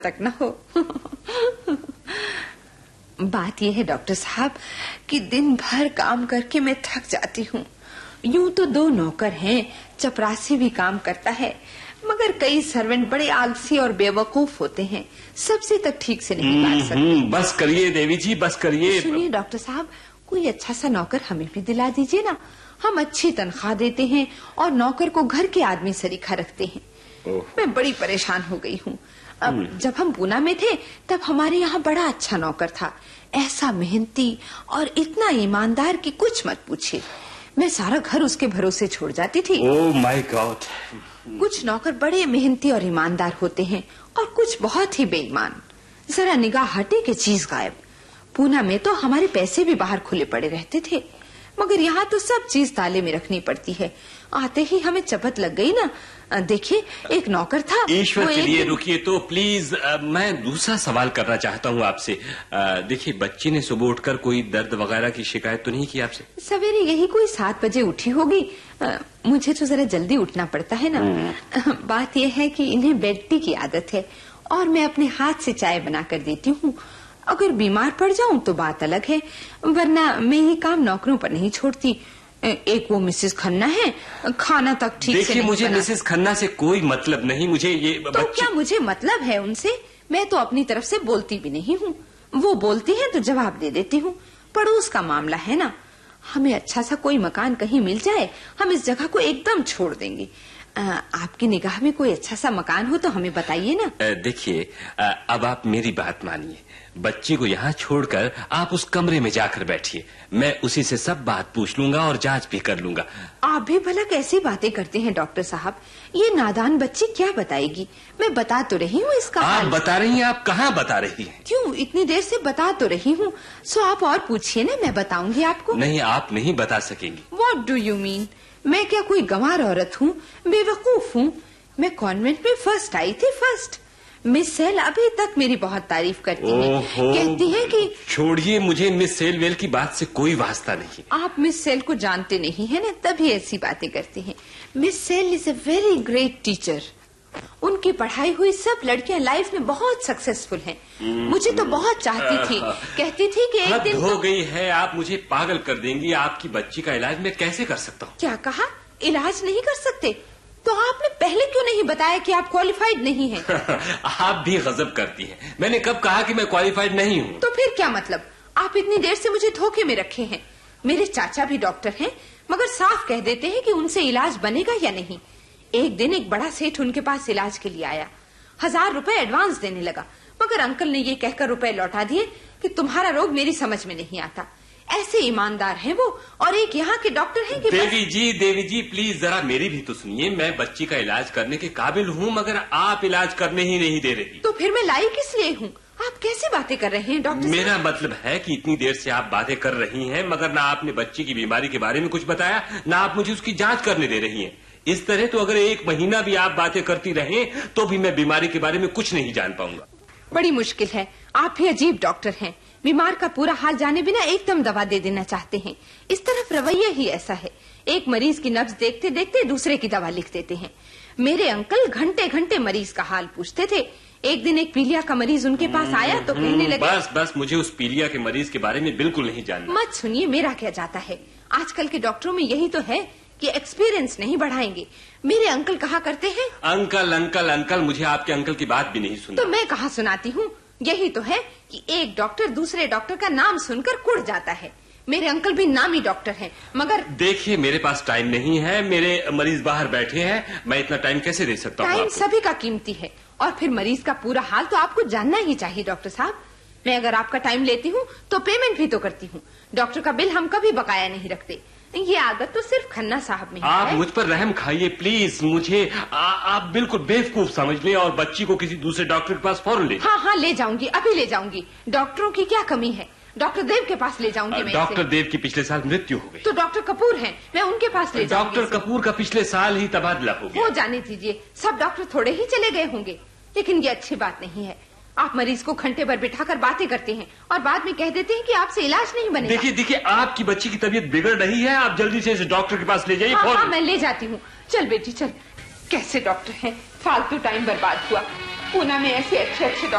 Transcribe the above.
तक न हो। बात यह है डॉक्टर साहब कि दिन भर काम करके मैं थक जाती हूँ। यूं तो 2 नौकर हैं, चपरासी भी काम करता है, मगर कई सर्वेंट बड़े आलसी और बेवकूफ होते हैं, सबसे तक ठीक से नहीं बात सकते। बस करिए देवी जी, बस करिए। सुनिए डॉक्टर साहब, कोई अच्छा सा नौकर हमें भी दिला दीजिए ना। हम अच्छी तनख्वाह देते हैं और नौकर को घर के आदमी सरीखा रखते हैं। मैं बड़ी परेशान हो गई हूँ। अब जब हम पूना में थे तब हमारे यहाँ बड़ा अच्छा नौकर था, ऐसा मेहनती और इतना ईमानदार कि कुछ मत पूछिए। मैं सारा घर उसके भरोसे छोड़ जाती थी। Oh my God. कुछ नौकर बड़े मेहनती और ईमानदार होते हैं और कुछ बहुत ही बेईमान। जरा निगाह हटे कि चीज गायब। पूना में तो हमारे पैसे भी बाहर खुले पड़े रहते थे, मगर यहाँ तो सब चीज ताले में रखनी पड़ती है। आते ही हमें चपत लग गई ना। देखिए, एक नौकर था। ईश्वर के लिए रुकिए तो प्लीज, मैं दूसरा सवाल करना चाहता हूँ आपसे। देखिए, बच्ची ने सुबह उठकर कोई दर्द वगैरह की शिकायत तो नहीं की आपसे? सवेरे यही कोई 7 बजे उठी होगी। मुझे तो जरा जल्दी उठना पड़ता है ना। बात यह है कि इन्हें बेड टी की आदत है और मैं अपने हाथ से चाय बना कर देती हूँ। अगर बीमार पड़ जाऊं तो बात अलग है, वरना मैं ये काम नौकरों पर नहीं छोड़ती। एक वो मिसेस खन्ना है, खाना तक ठीक से नहीं। देखिए, मुझे मिसेस खन्ना से कोई मतलब नहीं। मुझे ये तो क्या मुझे मतलब है उनसे? मैं तो अपनी तरफ से बोलती भी नहीं हूँ। वो बोलती है तो जवाब दे देती हूँ। पड़ोस का मामला है ना। हमें अच्छा सा कोई मकान कहीं मिल जाए, हम इस जगह को एकदम छोड़ देंगे। आपकी निगाह में कोई अच्छा सा मकान हो तो हमें बताइए ना। देखिए, अब आप मेरी बात मानिए। बच्ची को यहाँ छोड़कर आप उस कमरे में जाकर बैठिए। मैं उसी से सब बात पूछ लूंगा और जांच भी कर लूंगा। आप भी भला कैसी बातें करते हैं डॉक्टर साहब। ये नादान बच्ची क्या बताएगी? मैं बता तो रही हूँ इसका आप हाल। बता रही हैं? आप कहाँ बता रही हैं? क्यों, इतनी देर से बता तो रही हूँ। सो आप और पूछिए ना, मैं बताऊंगी आपको। नहीं, आप नहीं बता सकेंगी। What do you mean? मैं क्या कोई गंवार औरत हूँ, बेवकूफ हूँ? मैं कॉन्वेंट में फर्स्ट आई थी, फर्स्ट। मिस सेल अभी तक मेरी बहुत तारीफ करती है, कहती है कि छोड़िए, मुझे मिस सेलवेल की बात से कोई वास्ता नहीं। आप मिस सेल को जानते नहीं है ना, तभी ऐसी बातें करती हैं। Miss cell is a very great teacher. उनकी पढ़ाई हुई सब लड़कियां लाइफ में बहुत सक्सेसफुल हैं। मुझे तो बहुत चाहती थी, कहती थी कि एक दिन हो गई है। आप मुझे पागल कर देंगी। आपकी बच्ची का इलाज मैं कैसे कर सकता हूँ? क्या कहा? इलाज नहीं कर सकते? तो आपने पहले क्यों नहीं बताया कि आप क्वालिफाइड नहीं हैं? आप भी गजब करती हैं। मैंने कब कहा कि मैं क्वालिफाइड नहीं हूँ? तो फिर क्या मतलब? आप इतनी देर से मुझे धोखे में रखे हैं। मेरे चाचा भी डॉक्टर हैं, मगर साफ कह देते हैं कि उनसे इलाज बनेगा या नहीं। एक दिन एक बड़ा सेठ उनके पास इलाज के लिए आया। 1000 रुपए एडवांस देने लगा, मगर अंकल ने ये कहकर रुपए लौटा दिए कि तुम्हारा रोग मेरी समझ में नहीं आता। ऐसे ईमानदार हैं वो, और एक यहाँ के डॉक्टर हैं कि देवी जी प्लीज जरा मेरी भी तो सुनिए। मैं बच्ची का इलाज करने के काबिल हूँ, मगर आप इलाज करने ही नहीं दे रही। तो फिर मैं लाई किस लिए हूँ? आप कैसी बातें कर रहे हैं डॉक्टर? मेरा मतलब है कि इतनी देर से आप बातें कर रही हैं, मगर ना आपने बच्ची की बीमारी के बारे में कुछ बताया, ना आप मुझे उसकी जांच करने दे रही हैं। इस तरह तो अगर 1 महीना भी आप बातें करती रहें तो भी मैं बीमारी के बारे में कुछ नहीं जान पाऊंगा। बड़ी मुश्किल है। आप भी अजीब डॉक्टर हैं। बीमार का पूरा हाल जाने बिना एकदम दवा दे देना चाहते हैं। इस तरफ रवैया ही ऐसा है। एक मरीज की नब्ज देखते देखते दूसरे की दवा लिख देते हैं। मेरे अंकल घंटे घंटे मरीज का हाल पूछते थे। एक दिन एक पीलिया का मरीज उनके पास आया तो कहने लगे, बस मुझे उस पीलिया के मरीज के बारे में बिल्कुल नहीं जानना। मत सुनिए, मेरा क्या जाता है। आजकल के डॉक्टरों में यही तो है कि एक्सपीरियंस नहीं बढ़ाएंगे। मेरे अंकल कहा करते हैं, अंकल, मुझे आपके अंकल की बात भी नहीं सुनी। तो मैं कहाँ सुनाती हूँ। यही तो है कि एक डॉक्टर दूसरे डॉक्टर का नाम सुनकर कुड़ जाता है। मेरे अंकल भी नामी डॉक्टर हैं, मगर देखिए, मेरे पास टाइम नहीं है। मेरे मरीज बाहर बैठे हैं, मैं इतना टाइम कैसे दे सकता हूँ? टाइम सभी का कीमती है, और फिर मरीज का पूरा हाल तो आपको जानना ही चाहिए डॉक्टर साहब। मैं अगर आपका टाइम लेती हूँ तो पेमेंट भी तो करती हूँ। डॉक्टर का बिल हम कभी बकाया नहीं रखते। ये आदत तो सिर्फ खन्ना साहब में आप है। मुझ पर रहम खाइए प्लीज। मुझे आप बिल्कुल बेवकूफ समझ लें और बच्ची को किसी दूसरे डॉक्टर के पास फौरन ले। हाँ, ले जाऊंगी, अभी ले जाऊंगी। डॉक्टरों की क्या कमी है? डॉक्टर देव के पास ले जाऊंगी मैं। डॉक्टर देव की पिछले साल मृत्यु हो गई। तो डॉक्टर कपूर हैं, मैं उनके पास ले जाऊंगी। डॉक्टर कपूर का पिछले साल ही तबादला हो गया। वो जाने दीजिए, सब डॉक्टर थोड़े ही चले गए होंगे। लेकिन ये अच्छी बात नहीं है। आप मरीज को घंटे भर बिठाकर बातें करते हैं और बाद में कह देते हैं कि आपसे इलाज नहीं बनेगा। देखिए, आपकी बच्ची की तबीयत बिगड़ रही है। आप जल्दी से इसे डॉक्टर के पास ले जाइए। हाँ, मैं ले जाती हूँ। चल बेटी चल। कैसे डॉक्टर हैं, फालतू टाइम बर्बाद हुआ। पूना में ऐसे अच्छे अच्छे